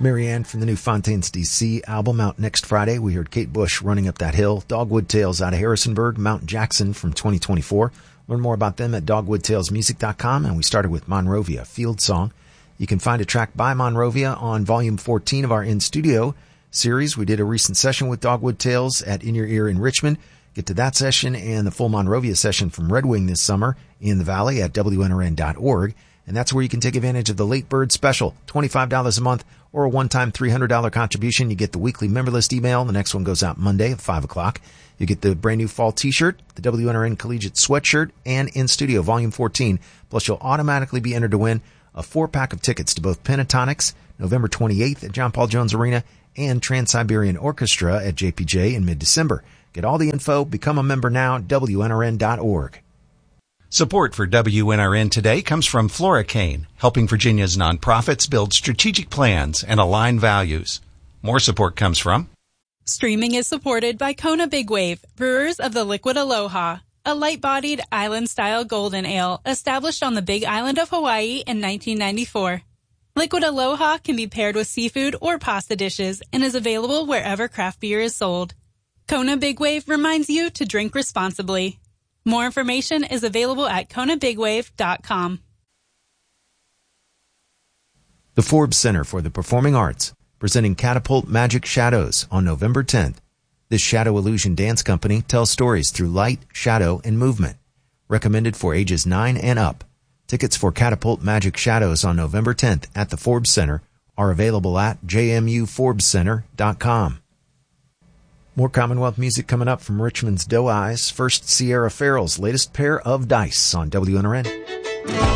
Marianne from the new Fontaines DC album out next Friday. We heard Kate Bush, Running Up That Hill. Dogwood Tales out of Harrisonburg. Mount Jackson from 2024. Learn more about them at dogwoodtalesmusic.com. And we started with Monrovia, Field Song. You can find a track by Monrovia on volume 14 of our In Studio series. We did a recent session with Dogwood Tales at In Your Ear in Richmond. Get to that session and the full Monrovia session from Red Wing this summer in the Valley at WNRN.org. And that's where you can take advantage of the Late Bird Special, $25 a month or a one-time $300 contribution. You get the weekly member list email. The next one goes out Monday at 5 o'clock. You get the brand new fall t-shirt, the WNRN Collegiate sweatshirt, and In Studio Volume 14. Plus, you'll automatically be entered to win a 4-pack of tickets to both Pentatonics, November 28th at John Paul Jones Arena, and Trans-Siberian Orchestra at JPJ in mid-December. Get all the info. Become a member now, WNRN.org. Support for WNRN today comes from Floricane, helping Virginia's nonprofits build strategic plans and align values. More support comes from Streaming is supported by Kona Big Wave, brewers of the Liquid Aloha, a light-bodied island-style golden ale established on the Big Island of Hawaii in 1994. Liquid Aloha can be paired with seafood or pasta dishes and is available wherever craft beer is sold. Kona Big Wave reminds you to drink responsibly. More information is available at KonaBigWave.com. The Forbes Center for the Performing Arts, presenting Catapult Magic Shadows on November 10th. This shadow illusion dance company tells stories through light, shadow, and movement. Recommended for ages 9 and up. Tickets for Catapult Magic Shadows on November 10th at the Forbes Center are available at jmuforbescenter.com. More Commonwealth music coming up from Richmond's Doe Eyes. First, Sierra Farrell's latest pair of dice on WNRN.